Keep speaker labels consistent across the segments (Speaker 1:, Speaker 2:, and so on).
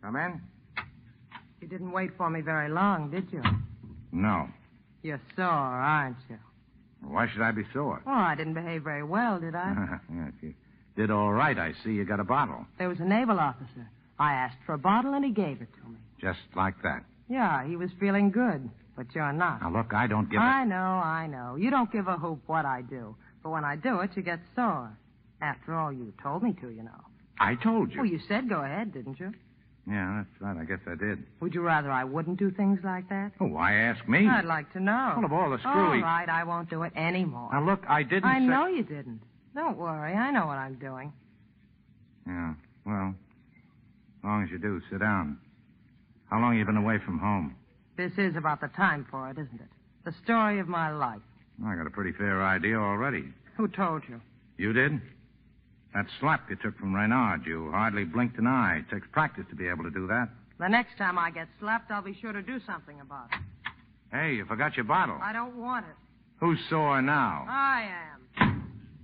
Speaker 1: Come in?
Speaker 2: You didn't wait for me very long, did you?
Speaker 1: No.
Speaker 2: You're sore, aren't you?
Speaker 1: Why should I be sore?
Speaker 2: Oh, I didn't behave very well, did I?
Speaker 1: Yes, you did all right. I see you got a bottle.
Speaker 2: There was a naval officer. I asked for a bottle, and he gave it to me.
Speaker 1: Just like that.
Speaker 2: Yeah, he was feeling good, but you're not.
Speaker 1: Now, look, I don't give
Speaker 2: I know. You don't give a hoop what I do. But when I do it, you get sore. After all, you told me to, you know.
Speaker 1: I told you.
Speaker 2: Well, you said go ahead, didn't you?
Speaker 1: Yeah, that's right. I guess I did.
Speaker 2: Would you rather I wouldn't do things like that?
Speaker 1: Oh, why ask me?
Speaker 2: I'd like to know.
Speaker 1: Full of all the screwy...
Speaker 2: All right, I won't do it anymore.
Speaker 1: Now, look, I didn't
Speaker 2: I
Speaker 1: say...
Speaker 2: know you didn't. Don't worry. I know what I'm doing.
Speaker 1: Yeah, well, as long as you do, sit down. How long have you been away from home?
Speaker 2: This is about the time for it, isn't it? The story of my life.
Speaker 1: I got a pretty fair idea already.
Speaker 2: Who told you?
Speaker 1: You did? That slap you took from Reynard, you hardly blinked an eye. It takes practice to be able to do that.
Speaker 2: The next time I get slapped, I'll be sure to do something about it.
Speaker 1: Hey, you forgot your bottle.
Speaker 2: I don't want it.
Speaker 1: Who's sore now?
Speaker 2: I am.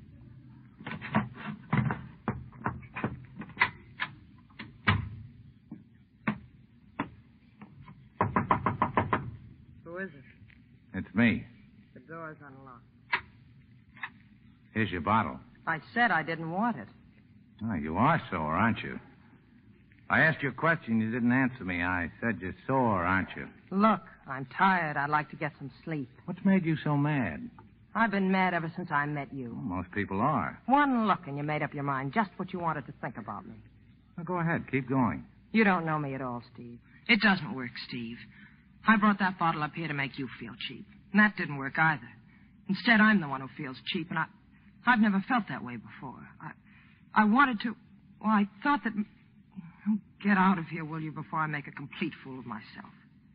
Speaker 2: Who is it?
Speaker 1: It's me.
Speaker 2: The door's unlocked.
Speaker 1: Here's your bottle.
Speaker 2: I said I didn't want it.
Speaker 1: Oh, you are sore, aren't you? I asked you a question. You didn't answer me. I said you're sore, aren't you?
Speaker 2: Look, I'm tired. I'd like to get some sleep.
Speaker 1: What's made you so mad?
Speaker 2: I've been mad ever since I met you.
Speaker 1: Well, most people are.
Speaker 2: One look and you made up your mind just what you wanted to think about me.
Speaker 1: Well, go ahead. Keep going.
Speaker 2: You don't know me at all, Steve.
Speaker 3: It doesn't work, Steve. I brought that bottle up here to make you feel cheap. And that didn't work either. Instead, I'm the one who feels cheap, and I've never felt that way before. I wanted to... Well, I thought that... Oh, get out of here, will you, before I make a complete fool of myself.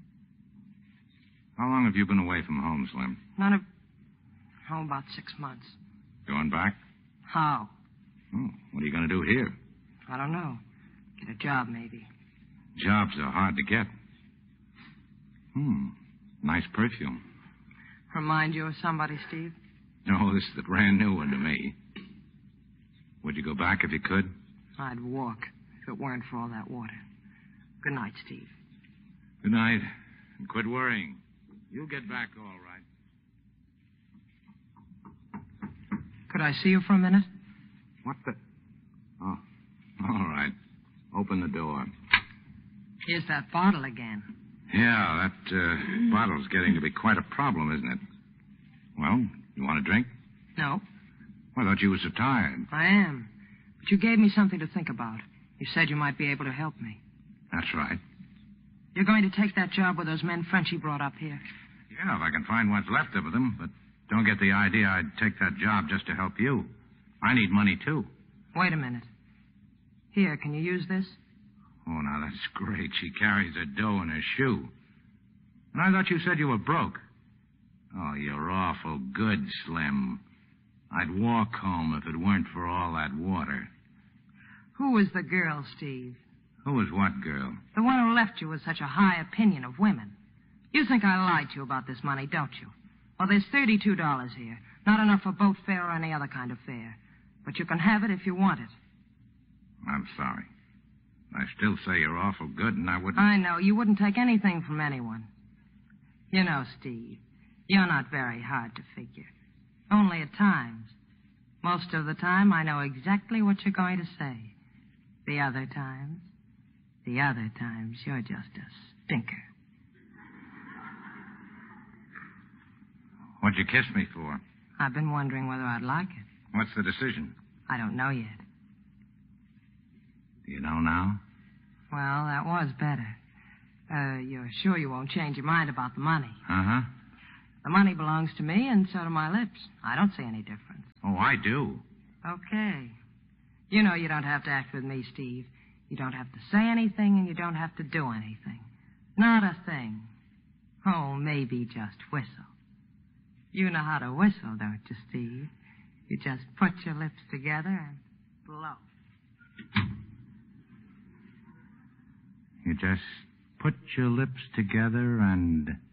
Speaker 1: How long have you been away from home, Slim?
Speaker 3: About 6 months.
Speaker 1: Going back?
Speaker 3: How?
Speaker 1: Oh, what are you going to do here?
Speaker 3: I don't know. Get a job, maybe.
Speaker 1: Jobs are hard to get. Nice perfume.
Speaker 3: Remind you of somebody, Steve?
Speaker 1: No, this is a brand new one to me. Would you go back if you could?
Speaker 3: I'd walk if it weren't for all that water. Good night, Steve.
Speaker 1: Good night. And quit worrying. You'll get back all right.
Speaker 3: Could I see you for a minute?
Speaker 1: What the... Oh, all right. Open the door.
Speaker 3: Here's that bottle again.
Speaker 1: Yeah, that bottle's getting to be quite a problem, isn't it? Well, you want a drink?
Speaker 3: No.
Speaker 1: I thought you were so tired.
Speaker 3: I am. But you gave me something to think about. You said you might be able to help me.
Speaker 1: That's right.
Speaker 3: You're going to take that job with those men Frenchy brought up here?
Speaker 1: Yeah, if I can find what's left of them, but don't get the idea I'd take that job just to help you. I need money, too.
Speaker 3: Wait a minute. Here, can you use this?
Speaker 1: Oh, now, that's great. She carries her dough in her shoe. And I thought you said you were broke. Oh, you're awful good, Slim. I'd walk home if it weren't for all that water.
Speaker 3: Who was the girl, Steve?
Speaker 1: Who was what girl?
Speaker 3: The one who left you with such a high opinion of women. You think I lied to you about this money, don't you? Well, there's $32 here. Not enough for boat fare or any other kind of fare. But you can have it if you want it.
Speaker 1: I'm sorry. I still say you're awful good, and I wouldn't...
Speaker 3: I know. You wouldn't take anything from anyone. You know, Steve, you're not very hard to figure. Only at times. Most of the time, I know exactly what you're going to say. The other times, you're just a stinker.
Speaker 1: What'd you kiss me for?
Speaker 3: I've been wondering whether I'd like it.
Speaker 1: What's the decision?
Speaker 3: I don't know yet.
Speaker 1: Do you know now?
Speaker 3: Well, that was better. You're sure you won't change your mind about the money?
Speaker 1: Uh-huh.
Speaker 3: The money belongs to me, and so do my lips. I don't see any difference.
Speaker 1: Oh, I do.
Speaker 3: Okay. You know you don't have to act with me, Steve. You don't have to say anything, and you don't have to do anything. Not a thing. Oh, maybe just whistle. You know how to whistle, don't you, Steve? You just put your lips together and blow.
Speaker 1: You just put your lips together and...